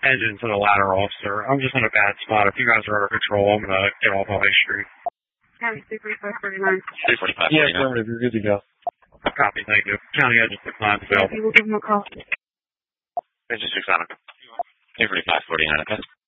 engine to the ladder, officer. I'm just in a bad spot. If you guys are under control, I'm going to get off on High Street. County 34549. 34549. Yeah, affirmative. You're good to go. Copy, thank you. County engine 69 failed. You will give him a call. Engine 6 on. 34549, okay?